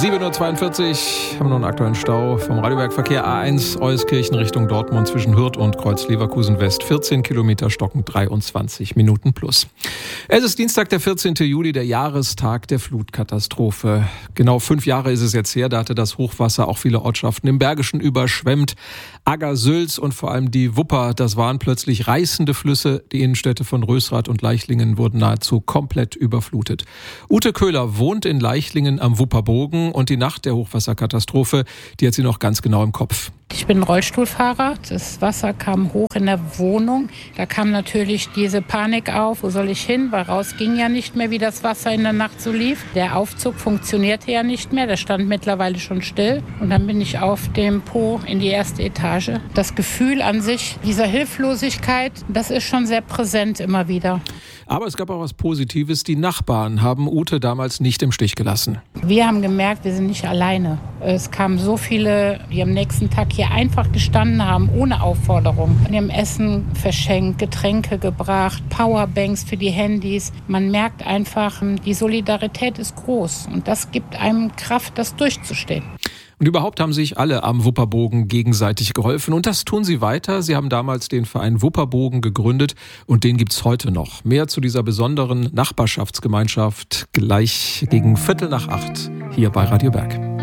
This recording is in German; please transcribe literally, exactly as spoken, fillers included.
sieben Uhr zweiundvierzig haben wir noch einen aktuellen Stau vom Radiobergverkehr A eins Euskirchen Richtung Dortmund zwischen Hürth und Kreuz Leverkusen West. vierzehn Kilometer stockend, dreiundzwanzig Minuten plus. Es ist Dienstag, der vierzehnten Juli, der Jahrestag der Flutkatastrophe. Genau fünf Jahre ist es jetzt her, da hatte das Hochwasser auch viele Ortschaften im Bergischen überschwemmt. Agger, Sülz und vor allem die Wupper, das waren plötzlich reißende Flüsse. Die Innenstädte von Rösrath und Leichlingen wurden nahezu komplett überflutet. Ute Köhler wohnt in Leichlingen am Wupperbogen und die Nacht der Hochwasserkatastrophe, die hat sie noch ganz genau im Kopf. Ich bin Rollstuhlfahrer. Das Wasser kam hoch in der Wohnung. Da kam natürlich diese Panik auf. Wo soll ich hin? Weil raus ging ja nicht mehr, wie das Wasser in der Nacht so lief. Der Aufzug funktionierte ja nicht mehr. Der stand mittlerweile schon still. Und dann bin ich auf dem Po in die erste Etage. Das Gefühl an sich dieser Hilflosigkeit, das ist schon sehr präsent immer wieder. Aber es gab auch was Positives. Die Nachbarn haben Ute damals nicht im Stich gelassen. Wir haben gemerkt, wir sind nicht alleine. Es kamen so viele, die am nächsten Tag hier einfach gestanden haben, ohne Aufforderung. Die haben Essen verschenkt, Getränke gebracht, Powerbanks für die Handys. Man merkt einfach, die Solidarität ist groß. Und das gibt einem Kraft, das durchzustehen. Und überhaupt haben sich alle am Wupperbogen gegenseitig geholfen. Und das tun sie weiter. Sie haben damals den Verein Wupperbogen gegründet und den gibt's heute noch. Mehr zu dieser besonderen Nachbarschaftsgemeinschaft gleich gegen Viertel nach acht hier bei Radio Berg.